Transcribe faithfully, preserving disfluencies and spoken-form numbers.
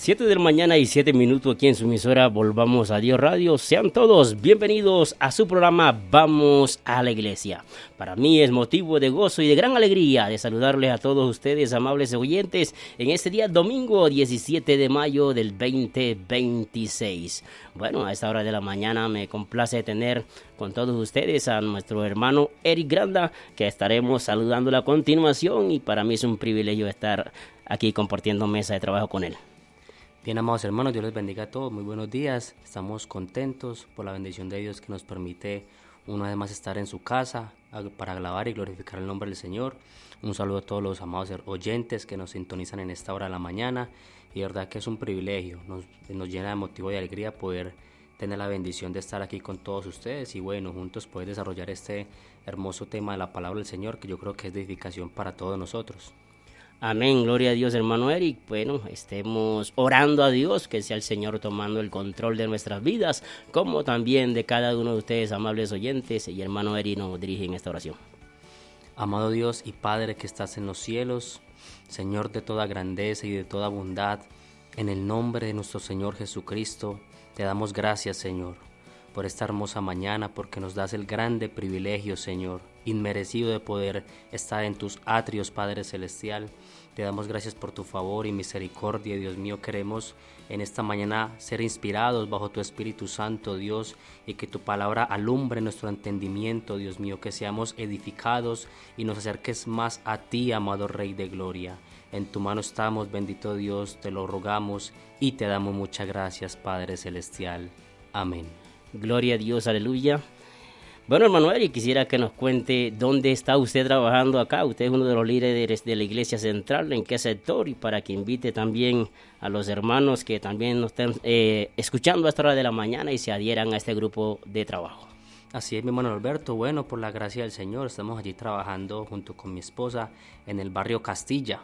Siete de la mañana y siete minutos aquí en su emisora Volvamos a Dios Radio. Sean todos bienvenidos a su programa Vamos a la Iglesia. Para mí es motivo de gozo y de gran alegría de saludarles a todos ustedes, amables oyentes, en este día domingo diecisiete de mayo del veinte veintiséis. Bueno, a esta hora de la mañana me complace tener con todos ustedes a nuestro hermano Eric Granda, que estaremos saludando a continuación, y para mí es un privilegio estar aquí compartiendo mesa de trabajo con él. Bien, amados hermanos, Dios les bendiga a todos, muy buenos días. Estamos contentos por la bendición de Dios que nos permite una vez más estar en su casa para alabar y glorificar el nombre del Señor. Un saludo a todos los amados oyentes que nos sintonizan en esta hora de la mañana, y de verdad que es un privilegio, nos, nos llena de motivo y alegría poder tener la bendición de estar aquí con todos ustedes y bueno, juntos poder desarrollar este hermoso tema de la palabra del Señor, que yo creo que es de edificación para todos nosotros. Amén, gloria a Dios, hermano Eric. Bueno, estemos orando a Dios, que sea el Señor tomando el control de nuestras vidas, como también de cada uno de ustedes, amables oyentes, y hermano Eric nos dirige en esta oración. Amado Dios y Padre que estás en los cielos, Señor de toda grandeza y de toda bondad, en el nombre de nuestro Señor Jesucristo, te damos gracias, Señor, por esta hermosa mañana, porque nos das el grande privilegio, Señor, inmerecido de poder estar en tus atrios, Padre Celestial. Te damos gracias por tu favor y misericordia, Dios mío. Queremos en esta mañana ser inspirados bajo tu Espíritu Santo, Dios, y que tu palabra alumbre nuestro entendimiento, Dios mío, que seamos edificados y nos acerques más a ti, amado Rey de Gloria. En tu mano estamos, bendito Dios, te lo rogamos y te damos muchas gracias, Padre Celestial. Amén. Gloria a Dios, aleluya. Bueno, hermano Eric, quisiera que nos cuente dónde está usted trabajando acá. Usted es uno de los líderes de la Iglesia Central, ¿en qué sector? Y para que invite también a los hermanos que también nos estén eh, escuchando a esta hora de la mañana y se adhieran a este grupo de trabajo. Así es, mi hermano Alberto. Bueno, por la gracia del Señor, estamos allí trabajando junto con mi esposa en el barrio Castilla.